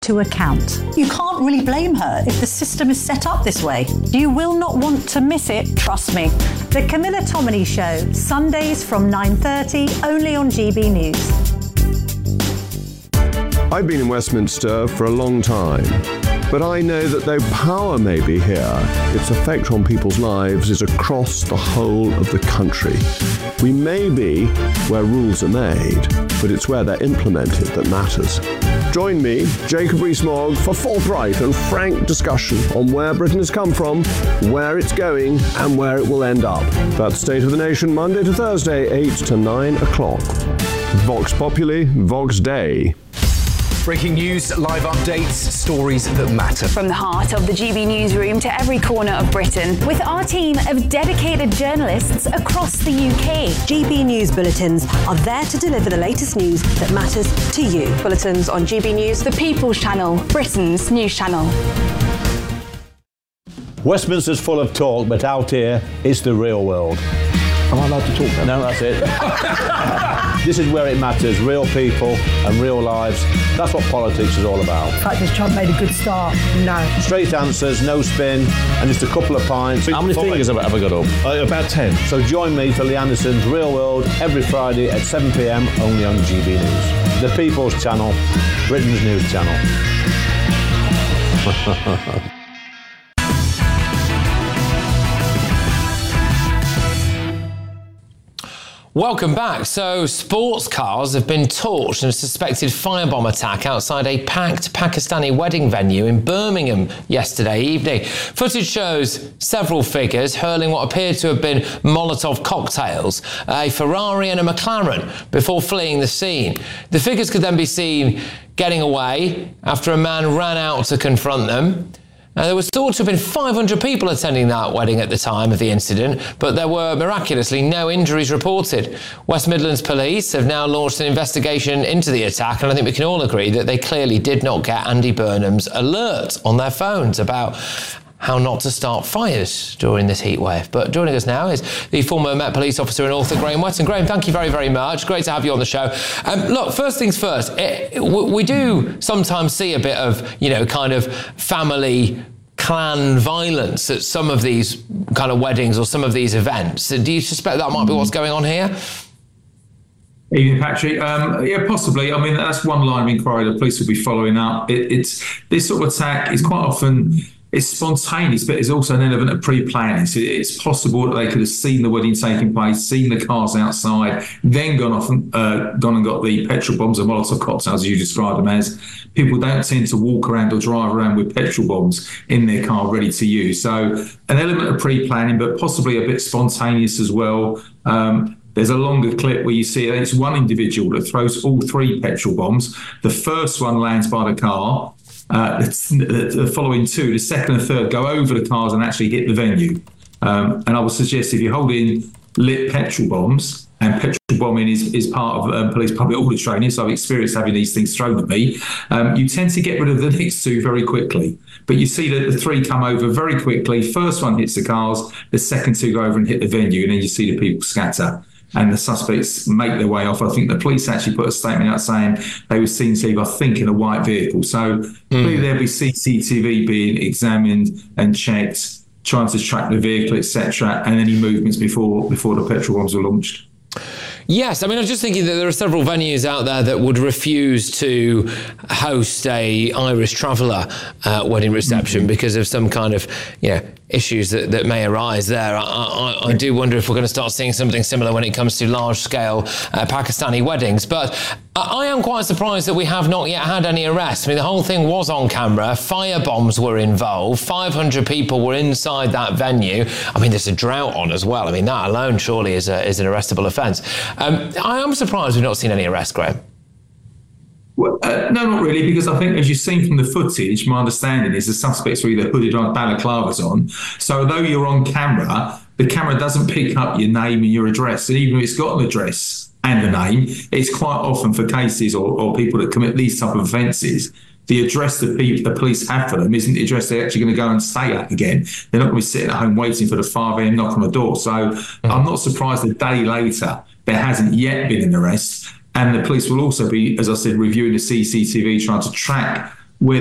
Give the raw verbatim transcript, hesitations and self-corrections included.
to account. You can't really blame her if the system is set up this way. You will not want to miss it, trust me. The Camilla Tominey Show, Sundays from nine thirty, only on G B News. I've been in Westminster for a long time, but I know that though power may be here, its effect on people's lives is across the whole of the country. We may be where rules are made, but it's where they're implemented that matters. Join me, Jacob Rees-Mogg, for forthright and frank discussion on where Britain has come from, where it's going, and where it will end up. That's State of the Nation, Monday to Thursday, eight to nine o'clock. Vox Populi, Vox Dei. Breaking news, live updates, stories that matter. From the heart of the G B newsroom to every corner of Britain, with our team of dedicated journalists across the U K. G B News Bulletins are there to deliver the latest news that matters to you. Bulletins on G B News, the People's Channel, Britain's news channel. Westminster's full of talk, but out here, it's the real world. Am I allowed to talk then? No, that's it. This is where it matters, real people and real lives. That's what politics is all about. In fact, has Trump made a good start? No. Straight answers, no spin, and just a couple of pints. How many fingers have I ever got up? Uh, about ten. So join me for Lee Anderson's Real World every Friday at seven p.m, only on G B News. The People's Channel, Britain's news channel. Welcome back. So, sports cars have been torched in a suspected firebomb attack outside a packed Pakistani wedding venue in Birmingham yesterday evening. Footage shows several figures hurling what appeared to have been Molotov cocktails, a Ferrari and a McLaren, before fleeing the scene. The figures could then be seen getting away after a man ran out to confront them. Now, there was thought to have been five hundred people attending that wedding at the time of the incident, but there were miraculously no injuries reported. West Midlands Police have now launched an investigation into the attack, and I think we can all agree that they clearly did not get Andy Burnham's alert on their phones about how not to start fires during this heat wave. But joining us now is the former Met Police officer and author, Graham Wetton. Graham, thank you very, very much. Great to have you on the show. Um, look, first things first, it, we do sometimes see a bit of, you know, kind of family clan violence at some of these kind of weddings or some of these events. Do you suspect that might be what's going on here? Evening, Patrick. Um, yeah, possibly. I mean, that's one line of inquiry the police will be following up. It, it's this sort of attack is quite often it's spontaneous, but it's also an element of pre-planning. So it's possible that they could have seen the wedding taking place, seen the cars outside, then gone off and uh, gone and got the petrol bombs and Molotov cocktails, as you described them as. People don't tend to walk around or drive around with petrol bombs in their car ready to use. So an element of pre-planning, but possibly a bit spontaneous as well. Um, There's a longer clip where you see it's one individual that throws all three petrol bombs. The first one lands by the car. Uh, the, the following two, the second and third, go over the cars and actually hit the venue. Um, and I would suggest if you're holding lit petrol bombs, and petrol bombing is, is part of um, police public order training, so I've experienced having these things thrown at me, um, you tend to get rid of the next two very quickly. But you see that the three come over very quickly. First one hits the cars, the second two go over and hit the venue, and then you see the people scatter. And the suspects make their way off. I think the police actually put a statement out saying they were seen to leave, I think, in a white vehicle. So mm. clearly there'll be C C T V being examined and checked, trying to track the vehicle, et cetera, and any movements before before the petrol bombs were launched. Yes, I mean, I was just thinking that there are several venues out there that would refuse to host a Irish traveller uh, wedding reception mm-hmm. because of some kind of, you know, issues that, that may arise there. I, I, I do wonder if we're going to start seeing something similar when it comes to large-scale uh, Pakistani weddings. But I, I am quite surprised that we have not yet had any arrests. I mean, the whole thing was on camera. Fire bombs were involved. five hundred people were inside that venue. I mean, there's a drought on as well. I mean, that alone surely is, a, is an arrestable offence. Um, I am surprised we've not seen any arrests, Graham. Well, uh, no, not really, because I think, as you've seen from the footage, my understanding is the suspects were either hooded or balaclavas on. So although you're on camera, the camera doesn't pick up your name and your address. And even if it's got an address and a name, it's quite often for cases or, or people that commit these type of offences, the address that people, the police have for them isn't the address they're actually going to go and stay at again. They're not going to be sitting at home waiting for the five a.m. knock on the door. So mm-hmm. I'm not surprised a day later there hasn't yet been an arrest. And the police will also be, as I said, reviewing the C C T V, trying to track